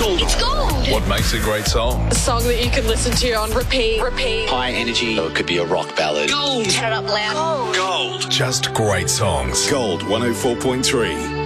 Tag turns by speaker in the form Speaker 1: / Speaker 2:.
Speaker 1: gold.
Speaker 2: It's gold.
Speaker 3: What makes a great song?
Speaker 4: A song that you can listen to on repeat.
Speaker 1: High energy. Or it could be a rock ballad.
Speaker 2: Gold. Turn it up loud.
Speaker 1: Gold.
Speaker 3: Just great songs.
Speaker 5: Gold 104.3.